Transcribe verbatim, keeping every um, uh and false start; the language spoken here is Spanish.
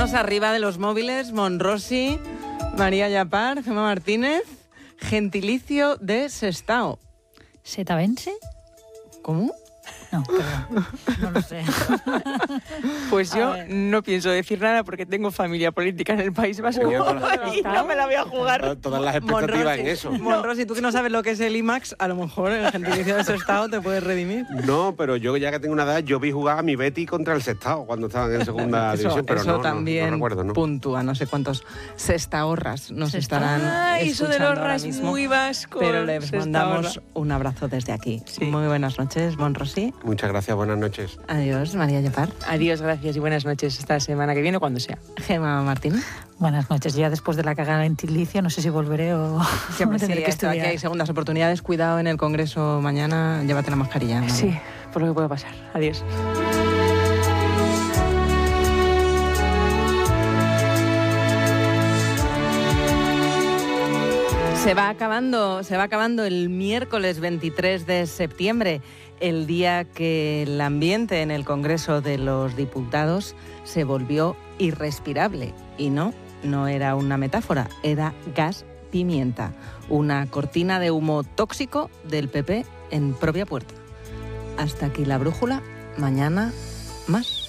Manos arriba de los móviles, Monrosi, María Yapar, Gemma Martínez, gentilicio de Sestao. ¿Setavense? ¿Cómo? No, perdón, no lo sé. Pues yo no pienso decir nada porque tengo familia política en el País Vasco y no me la voy a jugar. Todas las expectativas Monrosi, en eso. Monrosi, tú que no sabes lo que es el I MAX, a lo mejor el gentilicio de Sestao te puedes redimir. No, pero yo ya que tengo una edad, yo vi jugar a mi Betty contra el Sestao cuando estaban en segunda Eso, división, pero eso no, no, también no recuerdo, ¿no? puntúa, no sé cuántos sestaorras nos Sesta- estarán Ah, eso de escuchando los ahora ras mismo, muy vascos. pero les Sestaorra. mandamos un abrazo desde aquí. Sí. Muy buenas noches, Monrosi. Muchas gracias, buenas noches. Adiós, María Yapar. Adiós, gracias y buenas noches esta semana que viene o cuando sea. Gemma Martínez. Buenas noches. Ya después de la cagada en Tilicio, no sé si volveré o Siempre sí, tendré que esto, aquí estudiar. hay segundas oportunidades. Cuidado en el Congreso mañana, llévate la mascarilla. María. Sí, por lo que puede pasar. Adiós. Se va acabando, se va acabando el miércoles veintitrés de septiembre, el día que el ambiente en el Congreso de los Diputados se volvió irrespirable. Y no, no era una metáfora, era gas pimienta, una cortina de humo tóxico del P P en propia puerta. Hasta aquí la brújula, mañana más.